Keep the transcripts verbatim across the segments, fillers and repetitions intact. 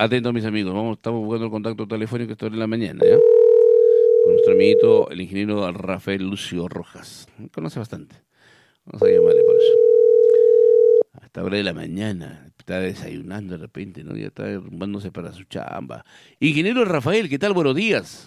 Atentos, mis amigos, vamos, estamos buscando el contacto telefónico esta hora de la mañana, ¿ya? Con nuestro amiguito, el ingeniero Rafael Lucio Rojas. Me conoce bastante. Vamos a llamarle por eso. A esta hora de la mañana, está desayunando de repente, ¿no? Ya está derrumbándose para su chamba. Ingeniero Rafael, ¿qué tal? Buenos días.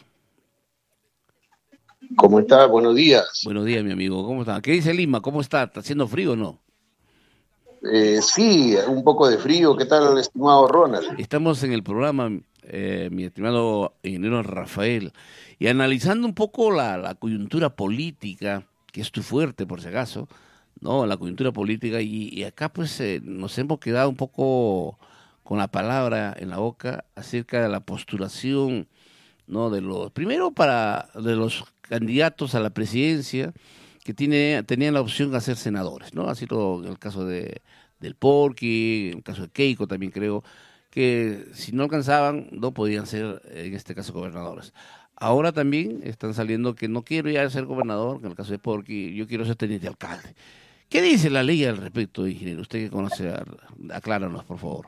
¿Cómo está? Buenos días. Buenos días, mi amigo. ¿Cómo está? ¿Qué dice Lima? ¿Cómo está? ¿Está haciendo frío o no? Eh, sí, un poco de frío. ¿Qué tal, estimado Ronald? Estamos en el programa, eh, mi estimado ingeniero Rafael, y analizando un poco la, la coyuntura política, que es tu fuerte, por si acaso, ¿no? La coyuntura política, y, y acá pues eh, nos hemos quedado un poco con la palabra en la boca acerca de la postulación, ¿no? De los, primero para de los candidatos a la presidencia que tiene, tenían la opción de ser senadores, ¿no? Ha sido el caso de del Porqui, en el caso de Keiko también creo, que si no alcanzaban, no podían ser, en este caso, gobernadores. Ahora también están saliendo que no quiero ya ser gobernador, en el caso de Porqui, yo quiero ser teniente alcalde. ¿Qué dice la ley al respecto, ingeniero? Usted que conoce, acláranos, por favor.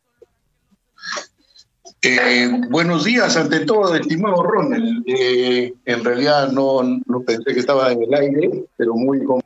Eh, buenos días, ante todo, estimado Ronald. Eh, en realidad no, no pensé que estaba en el aire, pero muy con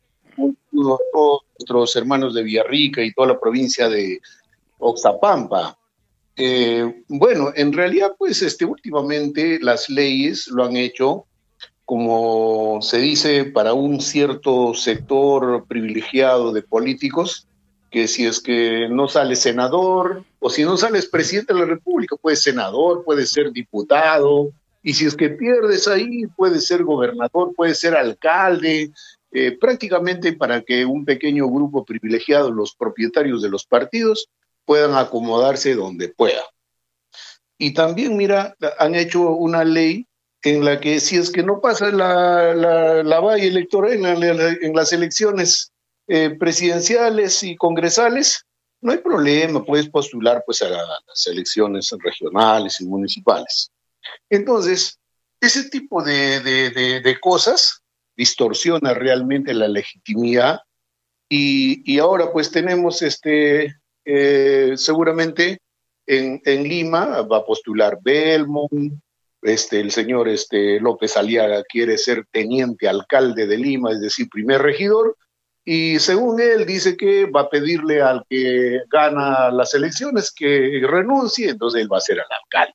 todos nuestros hermanos de Villarrica y toda la provincia de Oxapampa. Eh, bueno, en realidad, pues, este, últimamente las leyes lo han hecho, como se dice, para un cierto sector privilegiado de políticos, que si es que no sale senador, o si no sales presidente de la República, puedes senador, puedes ser diputado, y si es que pierdes ahí, puedes ser gobernador, puedes ser alcalde, eh, prácticamente para que un pequeño grupo privilegiado, los propietarios de los partidos, puedan acomodarse donde puedan. Y también, mira, han hecho una ley en la que si es que no pasa la, la, la valla electoral en, la, en las elecciones eh, presidenciales y congresales, no hay problema, puedes postular pues a las elecciones regionales y municipales. Entonces, ese tipo de, de, de, de cosas distorsiona realmente la legitimidad y, y ahora pues tenemos este, eh, seguramente en, en Lima va a postular Belmont. Este, el señor este, López Aliaga quiere ser teniente alcalde de Lima, es decir, primer regidor, y según él dice que va a pedirle al que gana las elecciones que renuncie, entonces él va a ser el alcalde.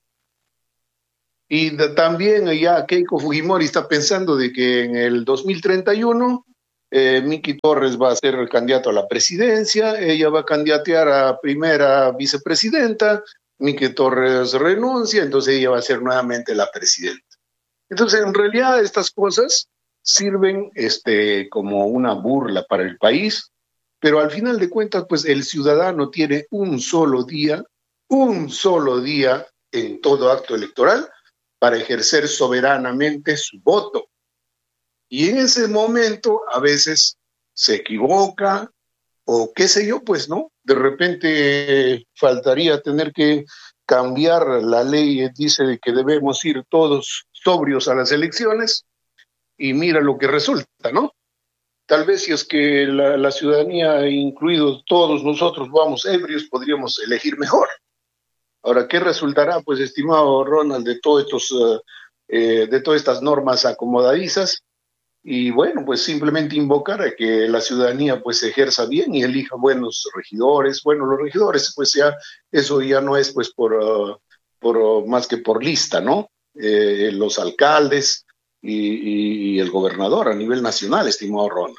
Y de, también ya Keiko Fujimori está pensando de que en el dos mil treinta y uno eh, Miki Torres va a ser el candidato a la presidencia, ella va a candidatear a primera vicepresidenta, Miki Torres renuncia, entonces ella va a ser nuevamente la presidenta. Entonces, en realidad, estas cosas sirven este, como una burla para el país, pero al final de cuentas, pues el ciudadano tiene un solo día, un solo día en todo acto electoral para ejercer soberanamente su voto. Y en ese momento, a veces se equivoca, o qué sé yo, pues, ¿no? De repente faltaría tener que cambiar la ley, dice de que debemos ir todos sobrios a las elecciones, y mira lo que resulta, ¿no? Tal vez si es que la, la ciudadanía, incluidos todos nosotros, vamos ebrios, podríamos elegir mejor. Ahora, ¿qué resultará, pues, estimado Ronald, de todos estos, uh, eh, de todas estas normas acomodadizas? Y bueno, pues simplemente invocar a que la ciudadanía pues ejerza bien y elija buenos regidores. Bueno, los regidores, pues ya, eso ya no es pues por, uh, por uh, más que por lista, ¿no? Eh, los alcaldes y, y el gobernador a nivel nacional, estimado Ronald.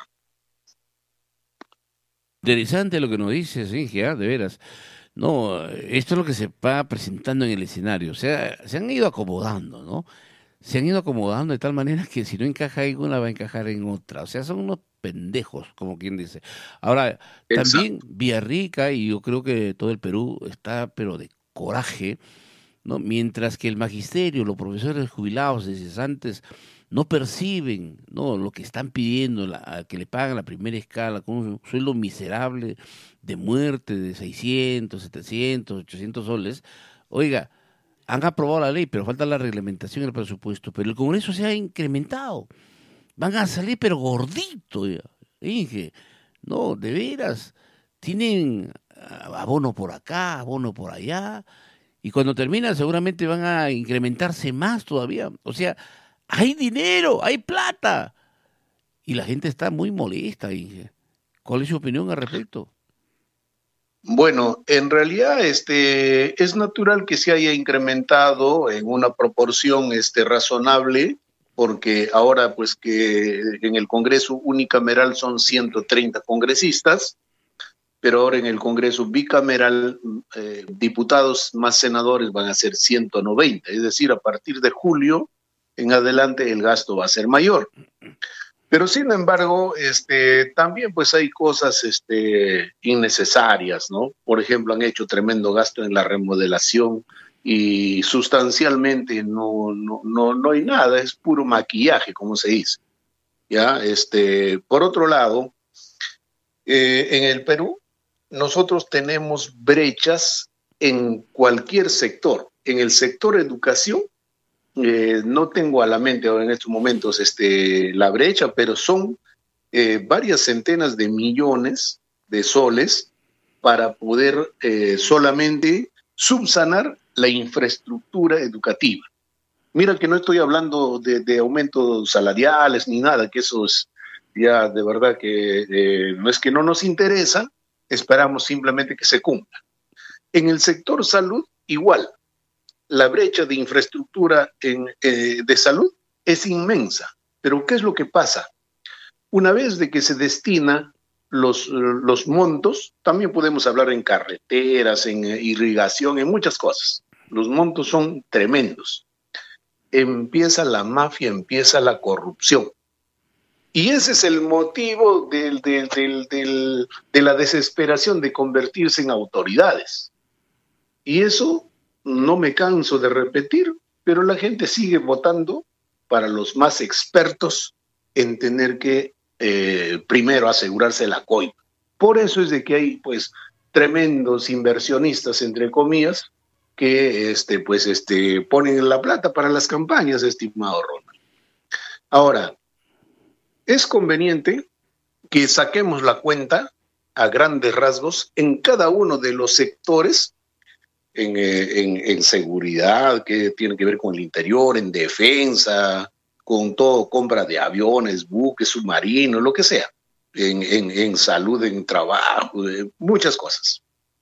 Interesante lo que nos dices, Inge, ¿ah? De veras. No, esto es lo que se va presentando en el escenario. O sea, se han ido acomodando, ¿no? Se han ido acomodando de tal manera que si no encaja en una, va a encajar en otra. O sea, son unos pendejos, como quien dice. Ahora, también Exacto. Villarrica y yo creo que todo el Perú está, pero de coraje, ¿no? Mientras que el magisterio, los profesores jubilados de cesantes, no perciben, ¿no? Lo que están pidiendo, la, que le pagan la primera escala con un sueldo miserable de muerte de seiscientos, setecientos, ochocientos soles. Oiga, han aprobado la ley, pero falta la reglamentación y el presupuesto. Pero el Congreso se ha incrementado. Van a salir, pero gordito, ya. Inge. No, de veras. Tienen abono por acá, abono por allá. y cuando termina seguramente van a incrementarse más todavía. O sea, hay dinero, hay plata, y la gente está muy molesta, Inge. ¿Cuál es su opinión al respecto? Bueno, en realidad este, es natural que se haya incrementado en una proporción este, razonable, porque ahora pues que en el Congreso unicameral son ciento treinta congresistas, pero ahora en el Congreso bicameral eh, diputados más senadores van a ser ciento noventa, es decir, a partir de julio en adelante el gasto va a ser mayor. Pero sin embargo, este, también pues hay cosas este, innecesarias, ¿no? Por ejemplo, han hecho tremendo gasto en la remodelación y sustancialmente no, no, no, no hay nada, es puro maquillaje, como se dice. ¿Ya? Este, por otro lado, eh, en el Perú nosotros tenemos brechas en cualquier sector. En el sector educación, eh, no tengo a la mente ahora en estos momentos este, la brecha, pero son eh, varias centenas de millones de soles para poder eh, solamente subsanar la infraestructura educativa. Mira que no estoy hablando de, de aumentos salariales ni nada, que eso es ya de verdad que eh, no es que no nos interesa, esperamos simplemente que se cumpla. En el sector salud, igual. La brecha de infraestructura en, eh, de salud es inmensa. Pero ¿qué es lo que pasa? Una vez de que se destina los, los montos, también podemos hablar en carreteras, en irrigación, en muchas cosas. Los montos son tremendos. Empieza la mafia, empieza la corrupción. Y ese es el motivo del, del, del, del, de la desesperación de convertirse en autoridades. Y eso no me canso de repetir, pero la gente sigue votando para los más expertos en tener que eh, primero asegurarse la coima. Por eso es de que hay pues tremendos inversionistas, entre comillas, que este, pues, este, ponen la plata para las campañas, estimado Ronald. Ahora, es conveniente que saquemos la cuenta a grandes rasgos en cada uno de los sectores, en, en, en seguridad, que tiene que ver con el interior, en defensa, con todo, compra de aviones, buques, submarinos, lo que sea, en, en, en salud, en trabajo, muchas cosas.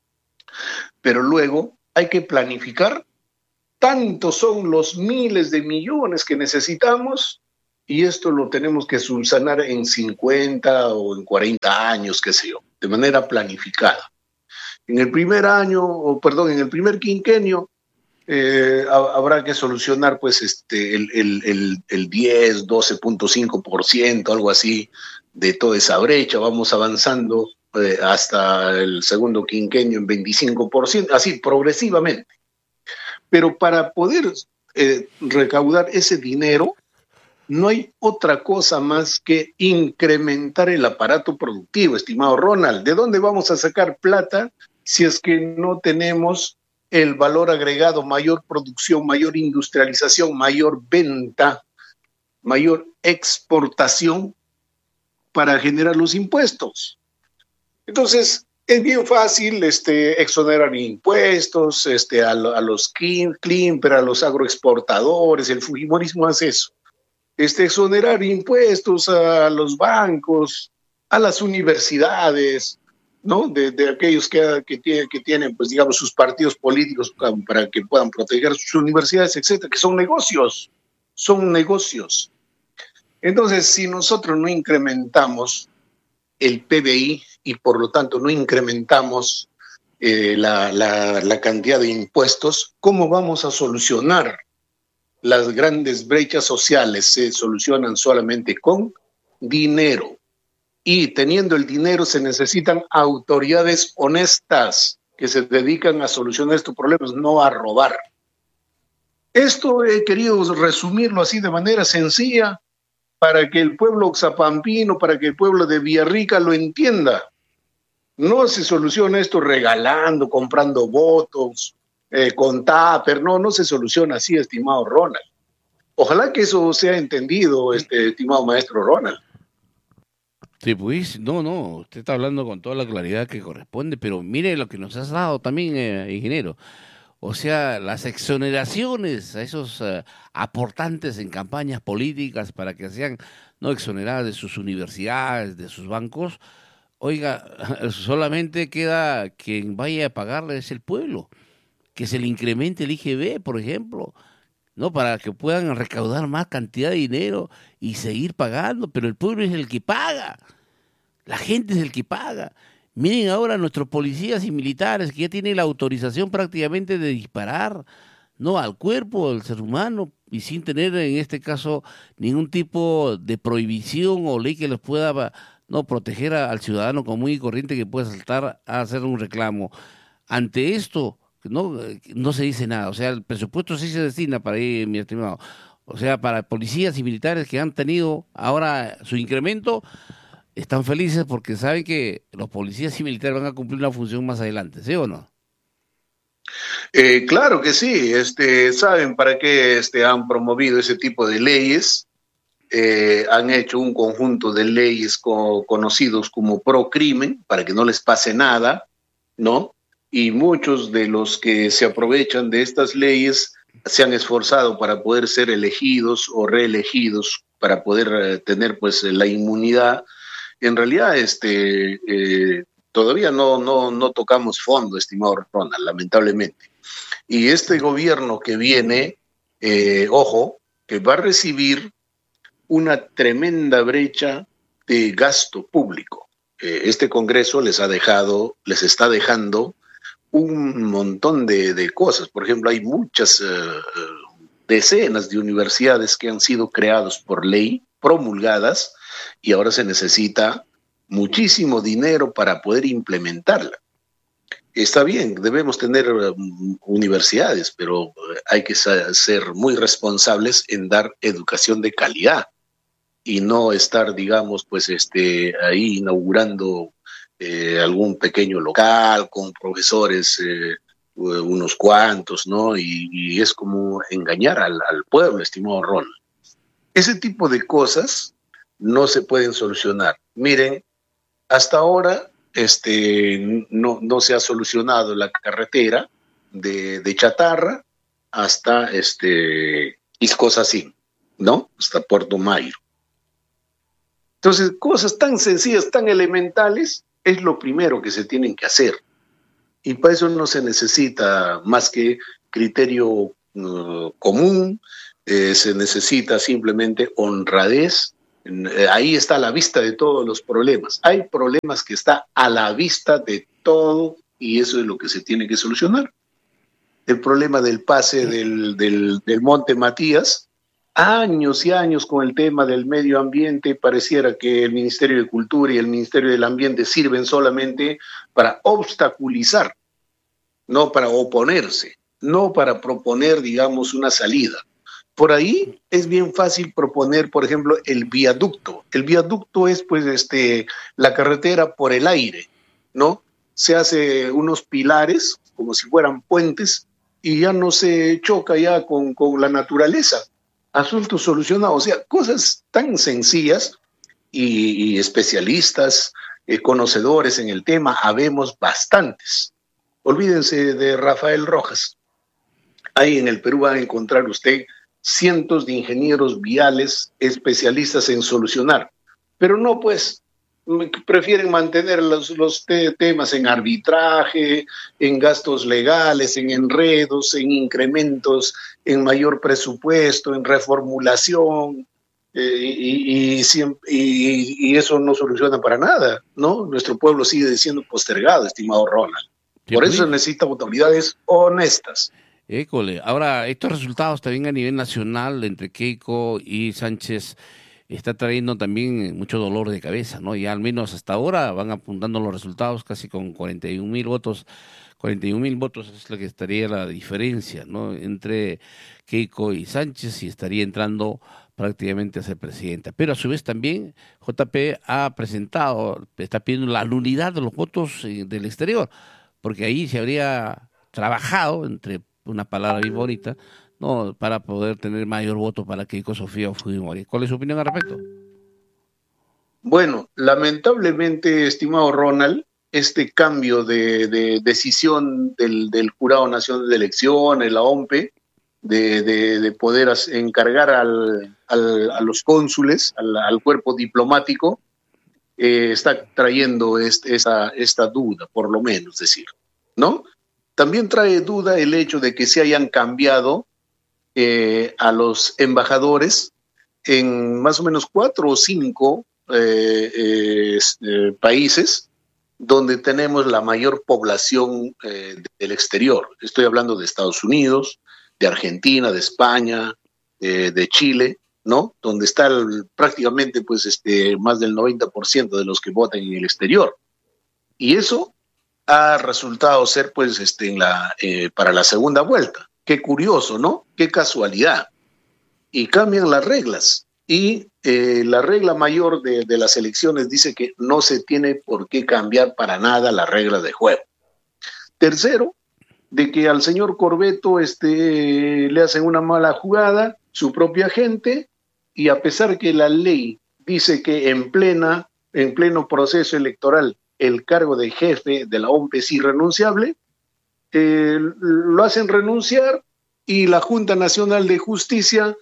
Pero luego hay que planificar, tantos son los miles de millones que necesitamos, y esto lo tenemos que subsanar en cincuenta o en cuarenta años, qué sé yo, de manera planificada. En el primer año, o perdón, en el primer quinquenio, eh, habrá que solucionar pues este, el, el, el, el diez, doce punto cinco por ciento, algo así, de toda esa brecha. Vamos avanzando eh, hasta el segundo quinquenio en veinticinco por ciento, así progresivamente. Pero para poder eh, recaudar ese dinero, no hay otra cosa más que incrementar el aparato productivo, estimado Ronald. ¿De dónde vamos a sacar plata si es que no tenemos el valor agregado, mayor producción, mayor industrialización, mayor venta, mayor exportación para generar los impuestos? Entonces, es bien fácil este, exonerar impuestos este, a, a los Climper, a los agroexportadores. El fujimorismo hace eso. Este, exonerar impuestos a los bancos, a las universidades, ¿no? De, de aquellos que, que, tiene, que tienen, pues, digamos, sus partidos políticos para que puedan proteger sus universidades, etcétera, que son negocios, son negocios. Entonces, si nosotros no incrementamos el P B I y por lo tanto no incrementamos eh, la, la, la cantidad de impuestos, ¿cómo vamos a solucionar? Las grandes brechas sociales se solucionan solamente con dinero. Y teniendo el dinero se necesitan autoridades honestas que se dedican a solucionar estos problemas, no a robar. Esto he querido resumirlo así de manera sencilla para que el pueblo oxapampino, para que el pueblo de Villarrica lo entienda. No se soluciona esto regalando, comprando votos, eh, con tupper, no, no se soluciona así, estimado Ronald. Ojalá que eso sea entendido, este estimado maestro Ronald. Sí, pues, no, no, usted está hablando con toda la claridad que corresponde, pero mire lo que nos has dado también, eh, ingeniero. O sea, las exoneraciones a esos uh, aportantes en campañas políticas para que sean no exoneradas de sus universidades, de sus bancos, oiga, solamente queda quien vaya a pagarle es el pueblo, que se le incremente el I G B, por ejemplo, ¿no? Para que puedan recaudar más cantidad de dinero y seguir pagando, pero el pueblo es el que paga, la gente es el que paga. Miren ahora nuestros policías y militares que ya tienen la autorización prácticamente de disparar, no al cuerpo del ser humano y sin tener en este caso ningún tipo de prohibición o ley que les pueda no proteger a, al ciudadano común y corriente que pueda saltar a hacer un reclamo. Ante esto no, no se dice nada, o sea, el presupuesto sí se destina para ahí, mi estimado, o sea, para policías y militares que han tenido ahora su incremento. Están felices porque saben que los policías y militares van a cumplir una función más adelante, ¿sí o no? Eh, claro que sí, este, saben para qué este, han promovido ese tipo de leyes, eh, han hecho un conjunto de leyes co conocidos como pro crimen, para que no les pase nada, ¿no? Y muchos de los que se aprovechan de estas leyes se han esforzado para poder ser elegidos o reelegidos, para poder eh, tener pues la inmunidad. En realidad, este, eh, todavía no, no, no tocamos fondo, estimado Ronald, lamentablemente. Y este gobierno que viene, eh, ojo, que va a recibir una tremenda brecha de gasto público. Eh, este Congreso les ha dejado, les está dejando un montón de, de cosas. Por ejemplo, hay muchas uh, decenas de universidades que han sido creadas por ley, promulgadas, y ahora se necesita muchísimo dinero para poder implementarla. Está bien, debemos tener um, universidades, pero hay que ser muy responsables en dar educación de calidad y no estar, digamos, pues este, ahí inaugurando eh, algún pequeño local con profesores, eh, unos cuantos, ¿no? Y, y es como engañar al, al pueblo, estimado Ron. Ese tipo de cosas no se pueden solucionar. Miren, hasta ahora este, no, no se ha solucionado la carretera de, de Chatarra hasta este, Iscosacín, ¿no? Hasta Puerto Mayro. Entonces, cosas tan sencillas, tan elementales, es lo primero que se tienen que hacer. Y para eso no se necesita más que criterio uh, común, eh, se necesita simplemente honradez. Eh, ahí está a la vista de todos los problemas. Hay problemas que están a la vista de todo y eso es lo que se tiene que solucionar. El problema del pase del, del, del Monte Matías, años y años con el tema del medio ambiente, pareciera que el Ministerio de Cultura y el Ministerio del Ambiente sirven solamente para obstaculizar, no para oponerse, no para proponer, digamos, una salida. Por ahí es bien fácil proponer, por ejemplo, el viaducto. El viaducto es, pues, este, la carretera por el aire, ¿no? Se hace unos pilares, como si fueran puentes, y ya no se choca ya con, con la naturaleza. Asunto solucionado, o sea, cosas tan sencillas y, y especialistas, eh, conocedores en el tema, habemos bastantes. Olvídense de Rafael Rojas. Ahí en el Perú va a encontrar usted cientos de ingenieros viales especialistas en solucionar, pero no, pues, prefieren mantener los, los te temas en arbitraje, en gastos legales, en enredos, en incrementos, en mayor presupuesto, en reformulación, eh, y, y, y, y eso no soluciona para nada, ¿no? Nuestro pueblo sigue siendo postergado, estimado Ronald. Por eso se necesitan autoridades honestas. École. Ahora, estos resultados también a nivel nacional entre Keiko y Sánchez está trayendo también mucho dolor de cabeza, ¿no? Ya al menos hasta ahora van apuntando los resultados casi con cuarenta y un mil votos. cuarenta y un mil votos es lo que estaría la diferencia, ¿no? Entre Keiko y Sánchez y estaría entrando prácticamente a ser presidenta. Pero a su vez también J P ha presentado, está pidiendo la nulidad de los votos del exterior, porque ahí se habría trabajado, entre una palabra bien bonita, no, para poder tener mayor voto para Keiko Sofía Fujimori. ¿Cuál es su opinión al respecto? Bueno, lamentablemente, estimado Ronald, este cambio de, de decisión del, del Jurado Nacional de Elecciones, la O M P E, de, de, de poder encargar al, al, a los cónsules, al, al cuerpo diplomático, eh, está trayendo este, esa, esta duda, por lo menos decir, ¿no? También trae duda el hecho de que se hayan cambiado eh, a los embajadores en más o menos cuatro o cinco eh, eh, eh, países donde tenemos la mayor población eh, del exterior. Estoy hablando de Estados Unidos, de Argentina, de España, eh, de Chile, ¿no? Donde está el, prácticamente pues, este, más del noventa por ciento de los que votan en el exterior. Y eso ha resultado ser pues, este, en la, eh, para la segunda vuelta. Qué curioso, ¿no? Qué casualidad. Y cambian las reglas. Y eh, la regla mayor de, de las elecciones dice que no se tiene por qué cambiar para nada las reglas de juego. Tercero, de que al señor Corbeto este, le hacen una mala jugada, su propia gente, y a pesar que la ley dice que en, plena, en pleno proceso electoral el cargo de jefe de la O M P E es irrenunciable, eh, lo hacen renunciar y la Junta Nacional de Justicia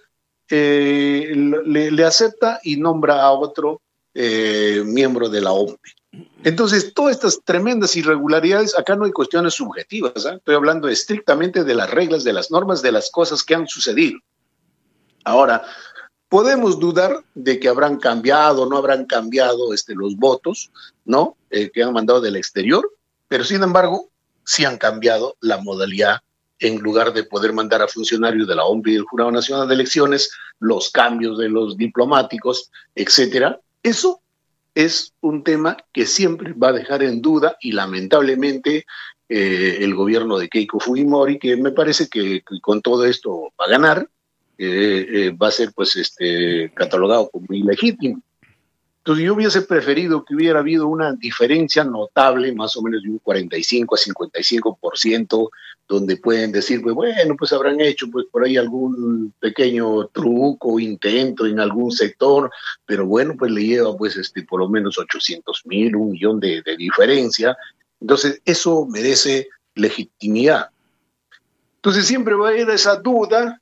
eh, le, le acepta y nombra a otro eh, miembro de la O M P E. Entonces, todas estas tremendas irregularidades, acá no hay cuestiones subjetivas, ¿eh? Estoy hablando estrictamente de las reglas, de las normas, de las cosas que han sucedido. Ahora, podemos dudar de que habrán cambiado o no habrán cambiado este, los votos, ¿no? Eh, que han mandado del exterior, pero sin embargo, sí han cambiado la modalidad en lugar de poder mandar a funcionarios de la O M P E y del Jurado Nacional de Elecciones, los cambios de los diplomáticos, etcétera. Eso es un tema que siempre va a dejar en duda y lamentablemente eh, el gobierno de Keiko Fujimori, que me parece que, que con todo esto va a ganar, eh, eh, va a ser pues este catalogado como ilegítimo. Entonces yo hubiese preferido que hubiera habido una diferencia notable, más o menos de un cuarenta y cinco a cincuenta y cinco por ciento, donde pueden decir, pues bueno, pues habrán hecho pues por ahí algún pequeño truco, intento en algún sector, pero bueno, pues le lleva pues este por lo menos ochocientos mil, un millón de, de diferencia. Entonces eso merece legitimidad. Entonces siempre va a haber esa duda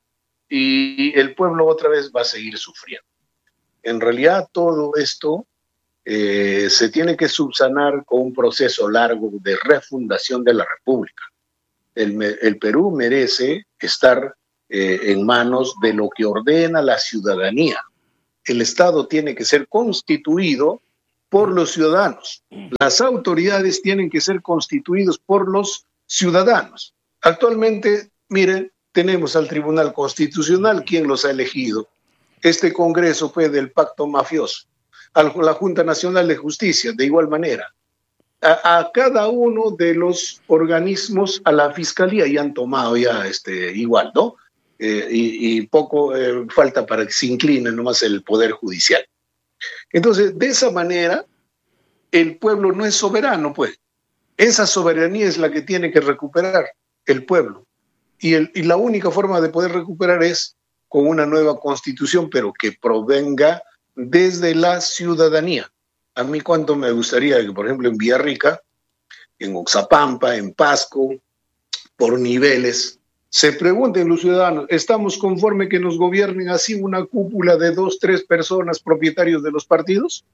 y el pueblo otra vez va a seguir sufriendo. En realidad todo esto eh, se tiene que subsanar con un proceso largo de refundación de la República. El, el Perú merece estar eh, en manos de lo que ordena la ciudadanía. El Estado tiene que ser constituido por los ciudadanos. Las autoridades tienen que ser constituidos por los ciudadanos. Actualmente, miren, tenemos al Tribunal Constitucional, ¿quién los ha elegido? Este Congreso fue del pacto mafioso, a la Junta Nacional de Justicia, de igual manera, a, a cada uno de los organismos, a la Fiscalía, ya han tomado ya este, igual, ¿no? Eh, y, y poco eh, falta para que se incline nomás el Poder Judicial. Entonces, de esa manera, el pueblo no es soberano, pues. Esa soberanía es la que tiene que recuperar el pueblo. Y, el, y la única forma de poder recuperar es con una nueva constitución, pero que provenga desde la ciudadanía. A mí cuánto me gustaría que, por ejemplo, en Villarrica, en Oxapampa, en Pasco, por niveles, se pregunten los ciudadanos, ¿estamos conformes que nos gobiernen así una cúpula de dos, tres personas propietarios de los partidos?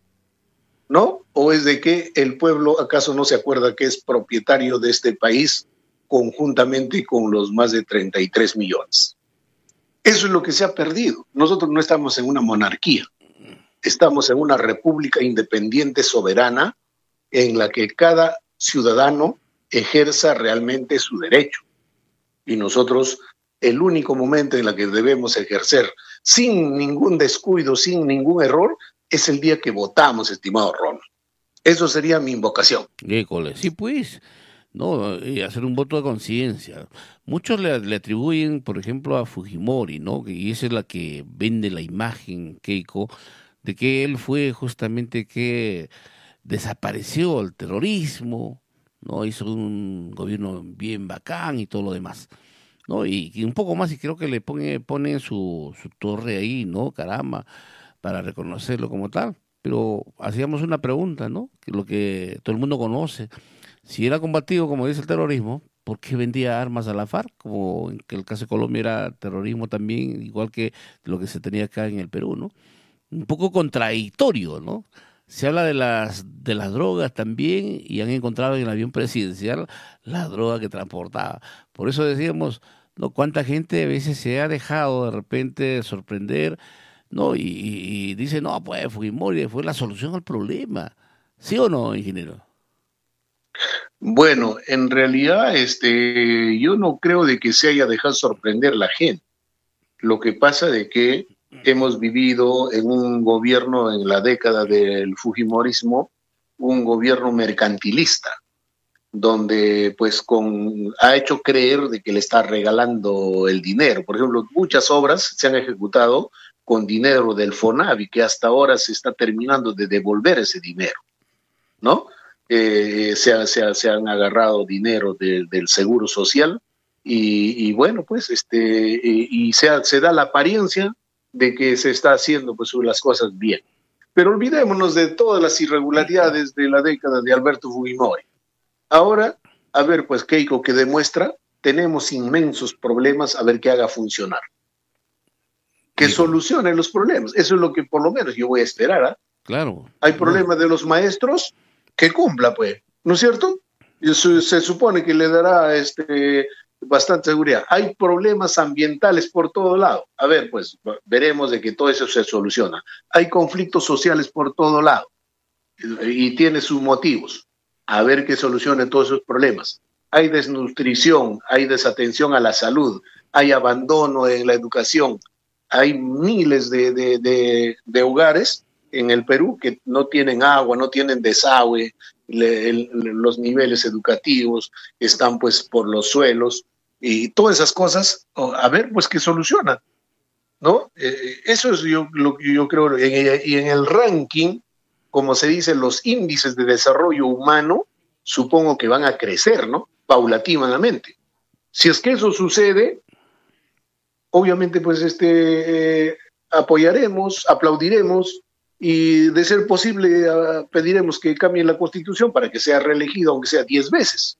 ¿No? ¿O es de que el pueblo acaso no se acuerda que es propietario de este país conjuntamente con los más de treinta y tres millones? Eso es lo que se ha perdido. Nosotros no estamos en una monarquía, estamos en una república independiente, soberana, en la que cada ciudadano ejerza realmente su derecho. Y nosotros, el único momento en el que debemos ejercer sin ningún descuido, sin ningún error, es el día que votamos, estimado Ron. Eso sería mi invocación. École, sí, pues, no, y hacer un voto de conciencia. Muchos le, le atribuyen, por ejemplo, a Fujimori, ¿no? Y esa es la que vende la imagen, Keiko, de que él fue justamente que desapareció el terrorismo, ¿no? Hizo un gobierno bien bacán y todo lo demás, ¿no? Y, y un poco más, y creo que le pone, pone su, su torre ahí, ¿no? Caramba, para reconocerlo como tal. pero hacíamos una pregunta, ¿no? Que lo que todo el mundo conoce. Si era combativo, como dice el terrorismo, ¿por qué vendía armas a la FARC? Como en que el caso de Colombia era terrorismo también, igual que lo que se tenía acá en el Perú, ¿no? Un poco contradictorio, ¿no? Se habla de las de las drogas también y han encontrado en el avión presidencial la droga que transportaba. Por eso decíamos, ¿no? Cuánta gente a veces se ha dejado de repente sorprender, ¿no? Y, y, y dice, no, pues Fujimori fue la solución al problema. ¿Sí o no, ingeniero? Bueno, en realidad, este, yo no creo de que se haya dejado sorprender la gente. Lo que pasa de que hemos vivido en un gobierno en la década del Fujimorismo, un gobierno mercantilista, donde pues con, ha hecho creer de que le está regalando el dinero. Por ejemplo, muchas obras se han ejecutado con dinero del FONAVI, que hasta ahora se está terminando de devolver ese dinero, ¿no? Eh, se, ha, se, ha, se, han agarrado dinero de, del Seguro Social y, y bueno, pues, este, y, y se, ha, se da la apariencia de que se está haciendo pues las cosas bien. Pero olvidémonos de todas las irregularidades de la década de Alberto Fujimori. Ahora, a ver, pues Keiko, que demuestra, tenemos inmensos problemas, a ver qué haga funcionar. Que sí, solucione los problemas. Eso es lo que por lo menos yo voy a esperar. ¿eh? Claro. Hay problemas de los maestros, que cumpla, pues, ¿no es cierto? Y se, se supone que le dará este, bastante seguridad. Hay problemas ambientales por todo lado. A ver, pues, veremos de que todo eso se soluciona. Hay conflictos sociales por todo lado y, y tiene sus motivos. A ver que solucione todos esos problemas. Hay desnutrición, hay desatención a la salud, hay abandono en la educación. Hay miles de, de, de, de hogares en el Perú que no tienen agua, no tienen desagüe, le, el, los niveles educativos están pues por los suelos y todas esas cosas, a ver pues que solucionan, ¿no? Eh, eso es yo, lo que yo creo, en, y en el ranking, como se dice, los índices de desarrollo humano, supongo que van a crecer, ¿no? Paulatinamente. Si es que eso sucede, obviamente pues este, eh, apoyaremos, aplaudiremos, y de ser posible uh, pediremos que cambien la Constitución para que sea reelegido, aunque sea diez veces.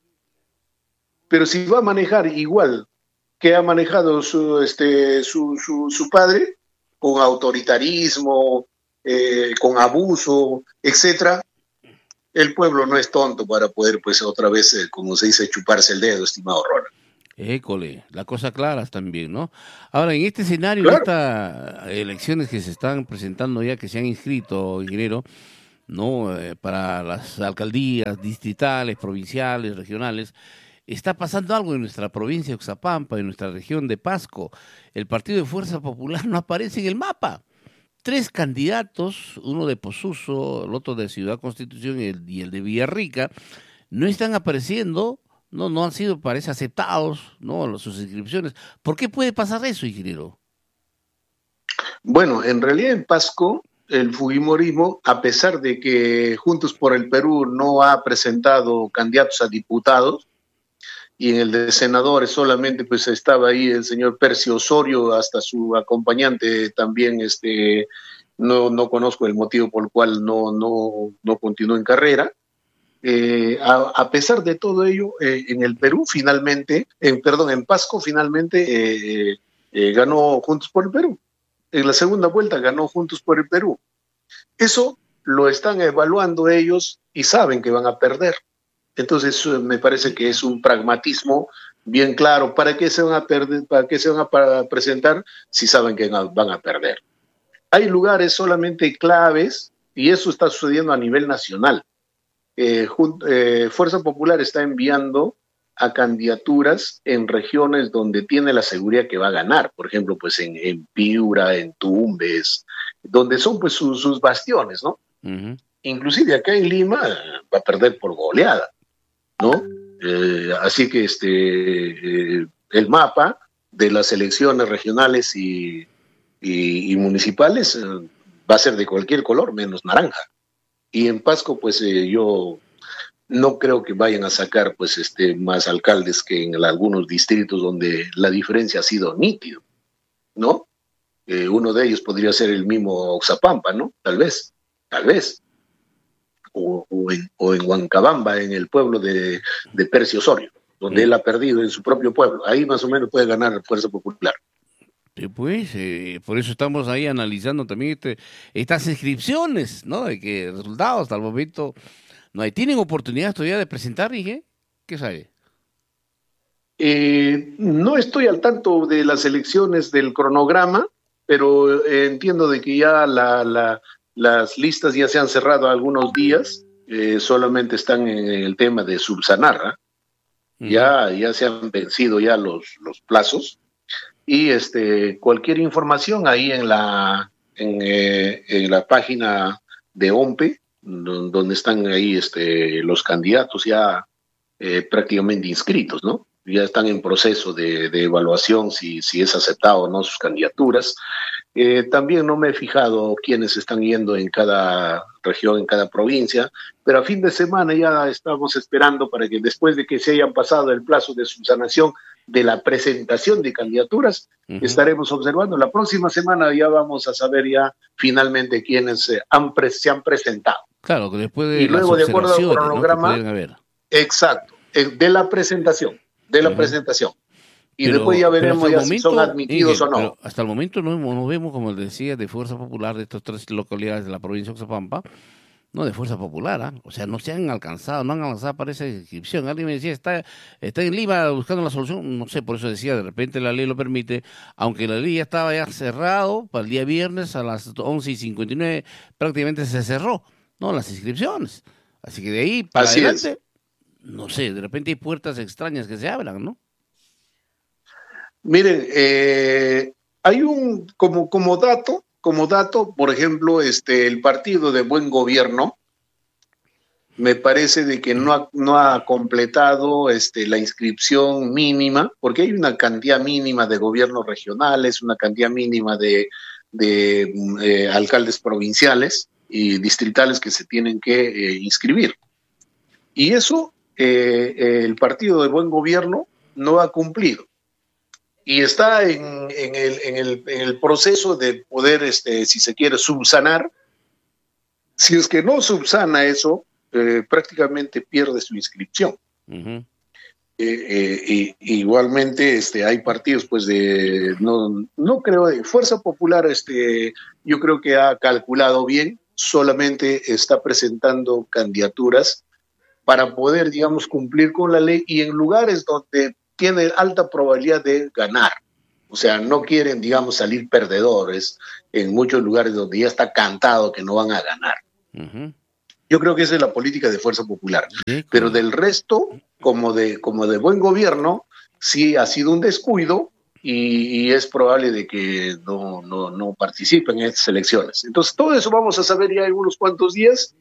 Pero si va a manejar igual que ha manejado su, este, su, su, su padre, con autoritarismo, eh, con abuso, etcétera, el pueblo no es tonto para poder, pues, otra vez, eh, como se dice, chuparse el dedo, estimado Ronald. École, las cosas claras también, ¿no? Ahora, en este escenario, claro. en estas elecciones que se están presentando ya, que se han inscrito, ingeniero, ¿no? Eh, para las alcaldías distritales, provinciales, regionales, está pasando algo en nuestra provincia de Oxapampa, en nuestra región de Pasco. El Partido de Fuerza Popular no aparece en el mapa. Tres candidatos, uno de Posuso, el otro de Ciudad Constitución y el, y el de Villarrica, no están apareciendo. No, no han sido, parece, aceptados, ¿no? Sus inscripciones. ¿Por qué puede pasar eso, ingeniero? Bueno, en realidad en Pasco, el Fujimorismo, a pesar de que Juntos por el Perú no ha presentado candidatos a diputados, y en el de senadores solamente pues estaba ahí el señor Percio Osorio, hasta su acompañante también, este, no, no conozco el motivo por el cual no, no, no continuó en carrera. Eh, a, a pesar de todo ello, eh, en el Perú finalmente, en, perdón, en Pasco finalmente eh, eh, ganó Juntos por el Perú. En la segunda vuelta ganó Juntos por el Perú. Eso lo están evaluando ellos y saben que van a perder. Entonces me parece que es un pragmatismo bien claro. ¿Para qué se van a perder? ¿Para qué se van a presentar si saben que van a perder? Hay lugares solamente claves y eso está sucediendo a nivel nacional. Eh, eh, Fuerza Popular está enviando a candidaturas en regiones donde tiene la seguridad que va a ganar, por ejemplo, pues en, en Piura, en Tumbes, donde son pues sus, sus bastiones, ¿no? Uh-huh. Inclusive acá en Lima va a perder por goleada, ¿no? Eh, así que este, eh, el mapa de las elecciones regionales y, y, y municipales eh, va a ser de cualquier color, menos naranja. Y en Pasco, pues eh, yo no creo que vayan a sacar pues este más alcaldes que en algunos distritos donde la diferencia ha sido nítida, ¿no? Eh, uno de ellos podría ser el mismo Oxapampa, ¿no? Tal vez. tal vez, o, o, en, o en Huancabamba, en el pueblo de, de Percio Osorio, donde mm. él ha perdido en su propio pueblo. Ahí más o menos puede ganar Fuerza Popular. Sí, pues, eh, por eso estamos ahí analizando también este, estas inscripciones, ¿no? De que resultados hasta el momento no hay. ¿Tienen oportunidad todavía de presentar, y qué sabe? Eh, no estoy al tanto de las elecciones del cronograma, pero eh, entiendo de que ya la, la, las listas ya se han cerrado algunos días, eh, solamente están en el tema de subsanar, ¿eh? uh-huh. ya, ya se han vencido ya los, los plazos, y este, cualquier información ahí en la, en, eh, en la página de OMPE, donde están ahí este, los candidatos ya eh, prácticamente inscritos, ¿no? Ya están en proceso de, de evaluación si, si es aceptado o no sus candidaturas. Eh, también no me he fijado quiénes están yendo en cada región, en cada provincia, pero a fin de semana ya estamos esperando para que después de que se hayan pasado el plazo de subsanación de la presentación de candidaturas, uh-huh. estaremos observando. La próxima semana ya vamos a saber ya finalmente quiénes eh, han pre- se han presentado. Claro, que después de y luego de acuerdo al cronograma, ¿no? haber. Exacto, de la presentación, de la uh-huh. presentación. Y pero, después ya veremos ya momento, si son admitidos Inge, o no. Pero hasta el momento no, no vemos, como les decía, de Fuerza Popular de estas tres localidades de la provincia de Oxapampa, no de Fuerza Popular, ¿eh? O sea, no se han alcanzado, no han avanzado para esa inscripción. Alguien me decía, está, está en Lima buscando la solución, no sé, por eso decía, de repente la ley lo permite, aunque la ley ya estaba ya cerrado para el día viernes a las once y cincuenta y nueve, prácticamente se cerró, ¿no? Las inscripciones. Así que de ahí para Así adelante, es. no sé, de repente hay puertas extrañas que se abran, ¿no? Miren, eh, hay un, como, como dato, como dato, por ejemplo, este, el Partido de Buen Gobierno, me parece de que no ha, no ha completado este, la inscripción mínima, porque hay una cantidad mínima de gobiernos regionales, una cantidad mínima de, de eh, alcaldes provinciales y distritales que se tienen que eh, inscribir. Y eso eh, el Partido de Buen Gobierno no ha cumplido. Y está en, en, el, en, el, en el proceso de poder, este, si se quiere, subsanar. Si es que no subsana eso, eh, prácticamente pierde su inscripción. Uh-huh. Eh, eh, y, igualmente este, hay partidos, pues, de, no, no creo, de Fuerza Popular, este, yo creo que ha calculado bien, solamente está presentando candidaturas para poder, digamos, cumplir con la ley y en lugares donde tiene alta probabilidad de ganar. O sea, no quieren, digamos, salir perdedores en muchos lugares donde ya está cantado que no van a ganar. Uh-huh. Yo creo que esa es la política de Fuerza Popular. Sí, pero del resto, como de, como de buen gobierno, sí ha sido un descuido y, y es probable de que no, no, no participen en estas elecciones. Entonces, todo eso vamos a saber ya en unos cuantos días